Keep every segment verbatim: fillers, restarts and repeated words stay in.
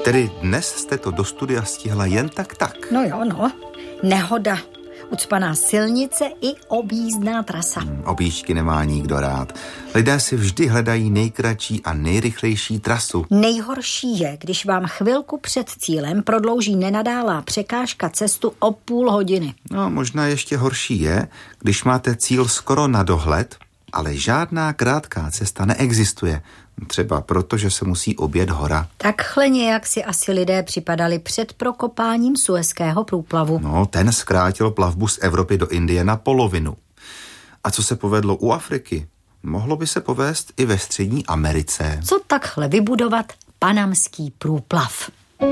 Tedy dnes jste to do studia stihla jen tak tak. No jo, no. Nehoda. Ucpaná silnice i objízdná trasa. Hmm, objížďky nemá nikdo rád. Lidé si vždy hledají nejkratší a nejrychlejší trasu. Nejhorší je, když vám chvilku před cílem prodlouží nenadálá překážka cestu o půl hodiny. No, možná ještě horší je, když máte cíl skoro na dohled, ale žádná krátká cesta neexistuje. Třeba proto, že se musí objet hora. Takhle nějak si asi lidé připadali před prokopáním Suezského průplavu. No, ten zkrátil plavbu z Evropy do Indie na polovinu. A co se povedlo u Afriky? Mohlo by se povést i ve Střední Americe. Co takhle vybudovat panamský průplav?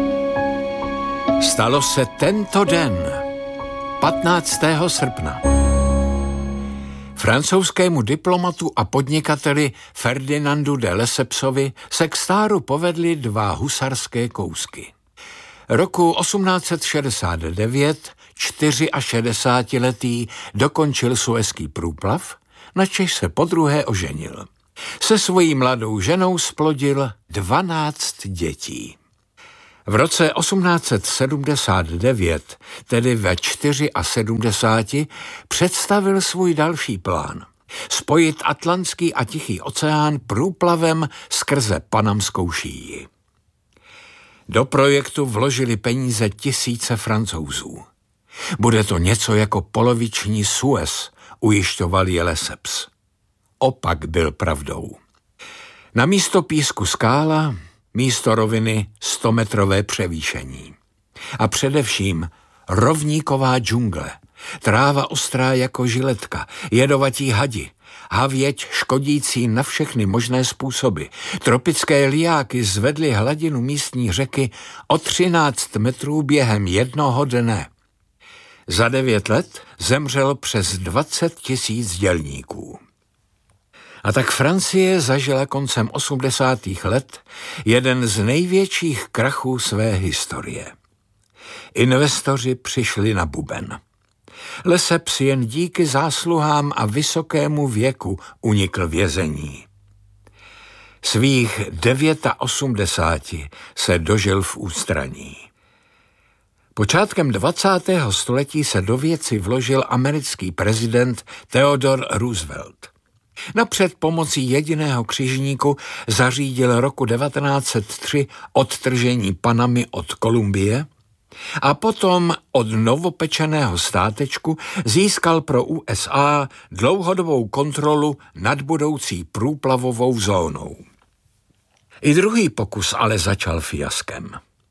Stalo se tento den, patnáctého srpna. Francouzskému diplomatu a podnikateli Ferdinandu de Lessepsovi se k stáru povedly dva husarské kousky. Roku osmnáct set šedesát devět šedesátičtyřletý dokončil Suezský průplav, načež se podruhé oženil. Se svojí mladou ženou splodil dvanáct dětí. V roce osmnáct set sedmdesát devět, tedy ve sedmdesáti čtyři, představil svůj další plán. Spojit Atlantský a Tichý oceán průplavem skrze Panamskou šíji. Do projektu vložili peníze tisíce Francouzů. Bude to něco jako poloviční Suez, ujišťoval je Lesseps. Opak byl pravdou. Na místo písku skála, místo roviny stometrové převýšení. A především rovníková džungle, tráva ostrá jako žiletka, jedovatí hadi, havěť škodící na všechny možné způsoby. Tropické liáky zvedly hladinu místní řeky o třináct metrů během jednoho dne. Za devět let zemřelo přes dvacet tisíc dělníků. A tak Francie zažila koncem osmdesátých let jeden z největších krachů své historie. Investoři přišli na buben. Lesseps jen díky zásluhám a vysokému věku unikl vězení. Svých osmdesáti devět se dožil v ústraní. Počátkem dvacátého století se do věci vložil americký prezident Theodore Roosevelt. Napřed pomocí jediného křižníku zařídil roku devatenáct set tři odtržení Panamy od Kolumbie a potom od novopečeného státečku získal pro U S A dlouhodobou kontrolu nad budoucí průplavovou zónou. I druhý pokus ale začal fiaskem.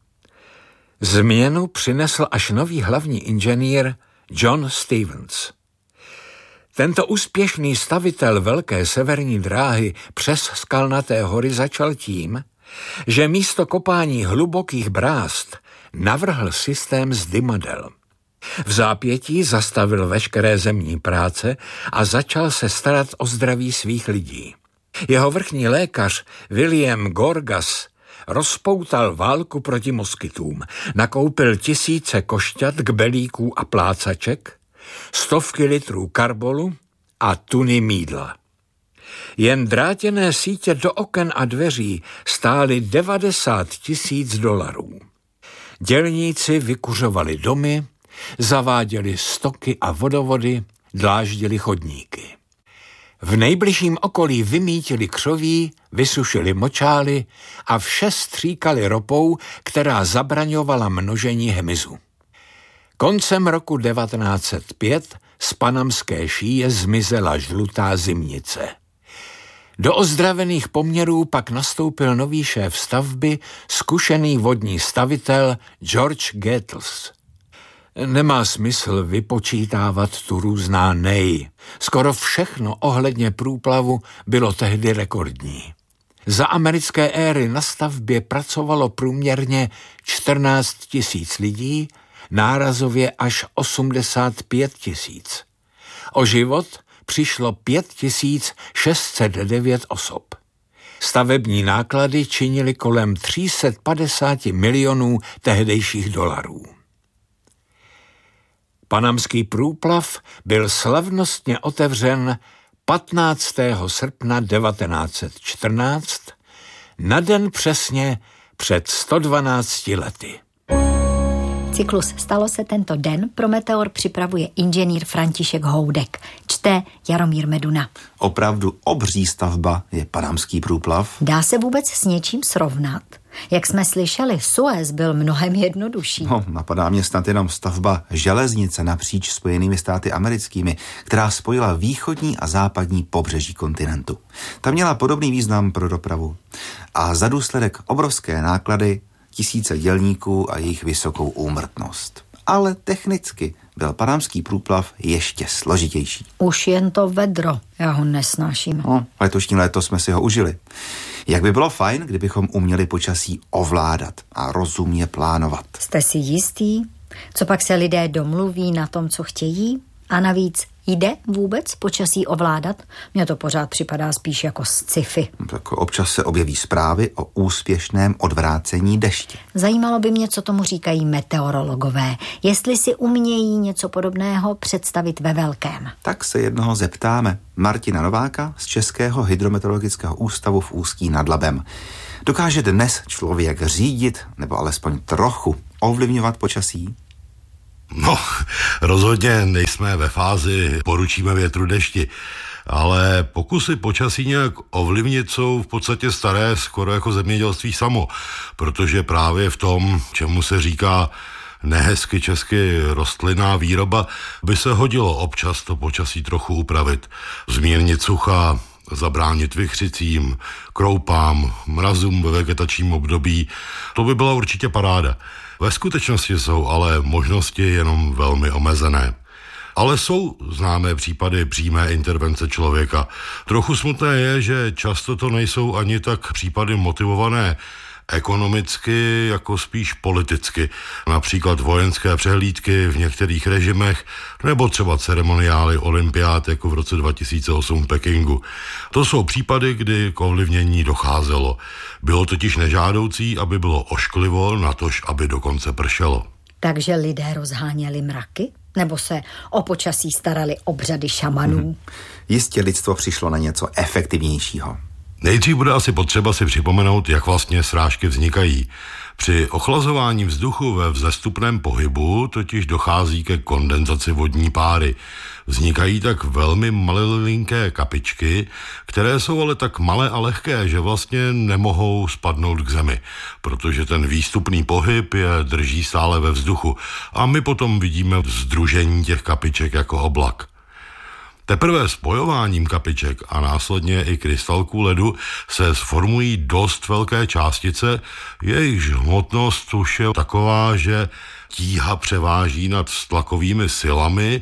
Změnu přinesl až nový hlavní inženýr John Stevens. Tento úspěšný stavitel velké severní dráhy přes skalnaté hory začal tím, že místo kopání hlubokých brázd navrhl systém z dymadel. V zápětí zastavil veškeré zemní práce a začal se starat o zdraví svých lidí. Jeho vrchní lékař William Gorgas rozpoutal válku proti moskytům, nakoupil tisíce košťat, kbelíků a plácaček, stovky litrů karbolu a tuny mýdla. Jen drátěné sítě do oken a dveří stály devadesát tisíc dolarů. Dělníci vykuřovali domy, zaváděli stoky a vodovody, dláždili chodníky. V nejbližším okolí vymítili křoví, vysušili močály a vše stříkali ropou, která zabraňovala množení hmyzu. Koncem roku devatenáct set pět z panamské šíje zmizela žlutá zimnice. Do ozdravených poměrů pak nastoupil nový šéf stavby, zkušený vodní stavitel George Gatels. Nemá smysl vypočítávat tu různá nej. Skoro všechno ohledně průplavu bylo tehdy rekordní. Za americké éry na stavbě pracovalo průměrně čtrnáct tisíc lidí, nárazově až osmdesát pět tisíc. O život přišlo pět tisíc šest set devět osob. Stavební náklady činily kolem tři sta padesát milionů tehdejších dolarů. Panamský průplav byl slavnostně otevřen patnáctého srpna devatenáct set čtrnáct, na den přesně před sto dvanácti lety. Cyklus Stalo se tento den pro Meteor připravuje inženýr František Houdek. Čte Jaromír Meduna. Opravdu obří stavba je panamský průplav. Dá se vůbec s něčím srovnat? Jak jsme slyšeli, Suez byl mnohem jednodušší. No, napadá mě snad jenom stavba železnice napříč Spojenými státy americkými, která spojila východní a západní pobřeží kontinentu. Ta měla podobný význam pro dopravu. A za důsledek obrovské náklady, tisíce dělníků a jejich vysokou úmrtnost. Ale technicky byl panamský průplav ještě složitější. Už jen to vedro, já ho nesnáším. No, letošní léto jsme si ho užili. Jak by bylo fajn, kdybychom uměli počasí ovládat a rozumně plánovat. Jste si jistý? Co pak se lidé domluví na tom, co chtějí? A navíc jde vůbec počasí ovládat? Mně to pořád připadá spíš jako sci-fi. Tak občas se objeví zprávy o úspěšném odvrácení deště. Zajímalo by mě, co tomu říkají meteorologové. Jestli si umějí něco podobného představit ve velkém. Tak se jednoho zeptáme. Martina Nováka z Českého hydrometeorologického ústavu v Ústí nad Labem. Dokáže dnes člověk řídit, nebo alespoň trochu ovlivňovat počasí? No, rozhodně nejsme ve fázi poručíme větru dešti, ale pokusy počasí nějak ovlivnit jsou v podstatě staré skoro jako zemědělství samo, protože právě v tom, čemu se říká nehezky česky rostlinná výroba, by se hodilo občas to počasí trochu upravit, zmírnit sucha, zabránit vichřicím, kroupám, mrazům ve vegetačním období. To by byla určitě paráda. Ve skutečnosti jsou ale možnosti jenom velmi omezené. Ale jsou známé případy přímé intervence člověka. Trochu smutné je, že často to nejsou ani tak případy motivované ekonomicky, jako spíš politicky. Například vojenské přehlídky v některých režimech, nebo třeba ceremoniály olympiád, jako v roce dva tisíce osm v Pekingu. To jsou případy, kdy k ovlivnění docházelo. Bylo totiž nežádoucí, aby bylo ošklivo, natož aby dokonce pršelo. Takže lidé rozháněli mraky? Nebo se o počasí starali obřady šamanů? Hmm. Jistě lidstvo přišlo na něco efektivnějšího. Nejdřív bude asi potřeba si připomenout, jak vlastně srážky vznikají. Při ochlazování vzduchu ve vzestupném pohybu totiž dochází ke kondenzaci vodní páry. Vznikají tak velmi malinké kapičky, které jsou ale tak malé a lehké, že vlastně nemohou spadnout k zemi, protože ten výstupný pohyb je drží stále ve vzduchu a my potom vidíme sdružení těch kapiček jako oblak. Teprve spojováním kapiček a následně i krystalků ledu se sformují dost velké částice, jejichž hmotnost už je taková, že tíha převáží nad tlakovými silami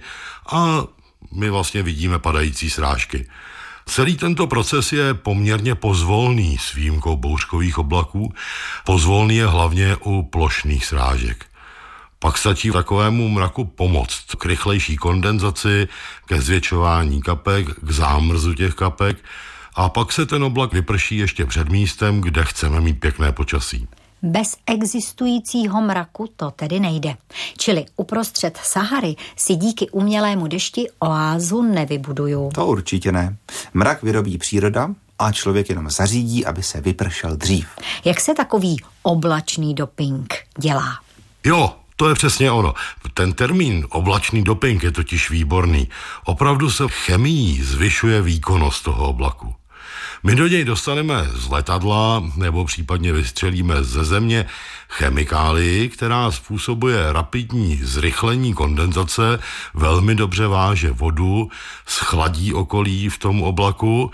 a my vlastně vidíme padající srážky. Celý tento proces je poměrně pozvolný s výjimkou bouřkových oblaků. Pozvolný je hlavně u plošných srážek. Pak stačí takovému mraku pomoct k rychlejší kondenzaci, ke zvětšování kapek, k zámrzu těch kapek a pak se ten oblak vyprší ještě před místem, kde chceme mít pěkné počasí. Bez existujícího mraku to tedy nejde. Čili uprostřed Sahary si díky umělému dešti oázu nevybudují. To určitě ne. Mrak vyrobí příroda a člověk jenom zařídí, aby se vypršel dřív. Jak se takový oblačný doping dělá? Jo, to je přesně ono. Ten termín oblačný doping je totiž výborný. Opravdu se chemií zvyšuje výkonnost toho oblaku. My do něj dostaneme z letadla nebo případně vystřelíme ze země chemikálii, která způsobuje rapidní zrychlení kondenzace, velmi dobře váže vodu, schladí okolí v tom oblaku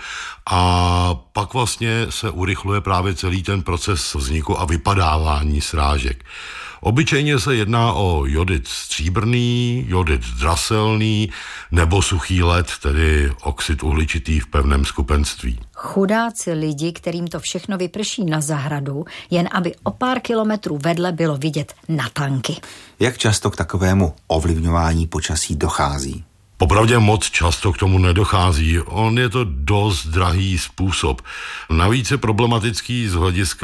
a pak vlastně se urychluje právě celý ten proces vzniku a vypadávání srážek. Obyčejně se jedná o jodid stříbrný, jodid draselný nebo suchý led, tedy oxid uhličitý v pevném skupenství. Chudáci lidi, kterým to všechno vyprší na zahradu, jen aby o pár kilometrů vedle bylo vidět na tanky. Jak často k takovému ovlivňování počasí dochází? Popravdě moc často k tomu nedochází. On je to dost drahý způsob. Navíc je problematický z hlediska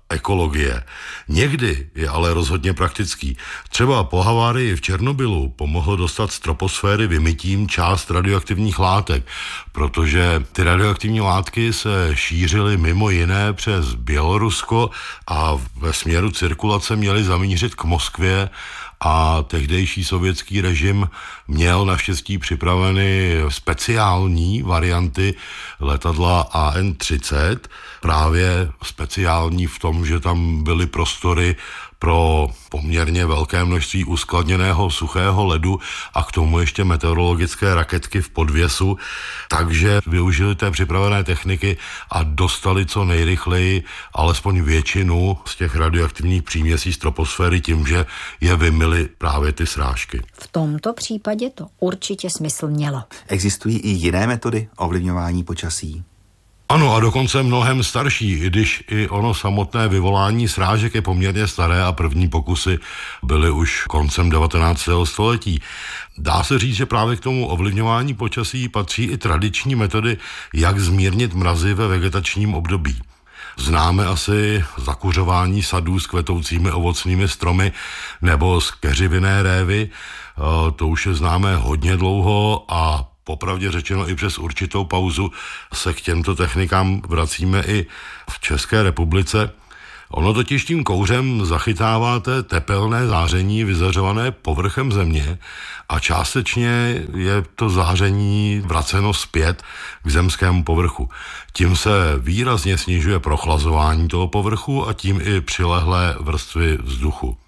ekologie. Někdy je ale rozhodně praktický. Třeba po havárii v Černobylu pomohlo dostat z troposféry vymytím část radioaktivních látek, protože ty radioaktivní látky se šířily mimo jiné přes Bělorusko a ve směru cirkulace měly zamířit k Moskvě a tehdejší sovětský režim měl naštěstí připraveny speciální varianty letadla A N třicet, právě speciální v tom, že tam byly prostory pro poměrně velké množství uskladněného suchého ledu a k tomu ještě meteorologické raketky v podvěsu, takže využili té připravené techniky a dostali co nejrychleji alespoň většinu z těch radioaktivních příměsí z troposféry tím, že je vymyly právě ty srážky. V tomto případě to určitě smysl mělo. Existují i jiné metody ovlivňování počasí? Ano, a dokonce mnohem starší, i když i ono samotné vyvolání srážek je poměrně staré a první pokusy byly už koncem devatenáctého století. Dá se říct, že právě k tomu ovlivňování počasí patří i tradiční metody, jak zmírnit mrazy ve vegetačním období. Známe asi zakuřování sadů s kvetoucími ovocnými stromy nebo z keřivinné révy, to už je známé hodně dlouho a popravdě řečeno i přes určitou pauzu se k těmto technikám vracíme i v České republice. Ono totiž tím kouřem zachytáváte tepelné záření vyzařované povrchem země a částečně je to záření vraceno zpět k zemskému povrchu. Tím se výrazně snižuje prochlazování toho povrchu a tím i přilehlé vrstvy vzduchu.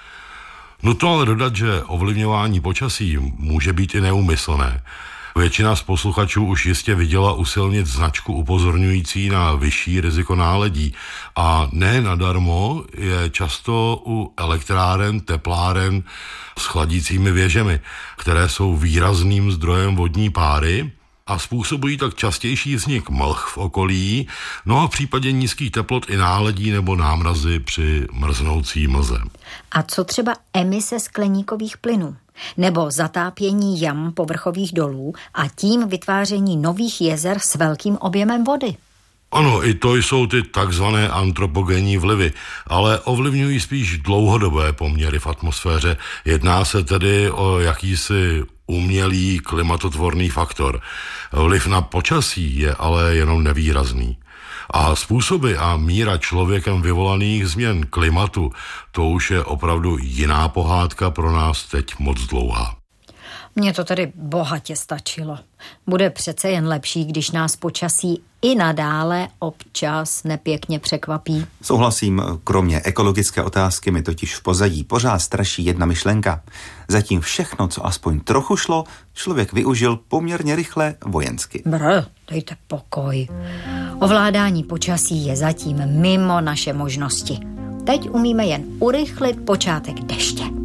Nutno ale dodat, že ovlivňování počasí může být i neúmyslné. Většina z posluchačů už jistě viděla usilnit značku upozorňující na vyšší riziko náledí a ne nadarmo je často u elektráren, tepláren s chladícími věžemi, které jsou výrazným zdrojem vodní páry a způsobují tak častější vznik mlh v okolí, no a v případě nízkých teplot i náledí nebo námrazy při mrznoucí mlze. A co třeba emise skleníkových plynů? Nebo zatápění jam povrchových dolů a tím vytváření nových jezer s velkým objemem vody? Ano, i to jsou ty takzvané antropogenní vlivy, ale ovlivňují spíš dlouhodobé poměry v atmosféře. Jedná se tedy o jakýsi umělý klimatotvorný faktor. Vliv na počasí je ale jenom nevýrazný. A způsoby a míra člověkem vyvolaných změn klimatu, to už je opravdu jiná pohádka pro nás teď moc dlouhá. Mně to tedy bohatě stačilo. Bude přece jen lepší, když nás počasí i nadále občas nepěkně překvapí. Souhlasím, kromě ekologické otázky mi totiž v pozadí pořád straší jedna myšlenka. Zatím všechno, co aspoň trochu šlo, člověk využil poměrně rychle vojensky. Brr, dejte pokoj. Ovládání počasí je zatím mimo naše možnosti. Teď umíme jen urychlit počátek deště.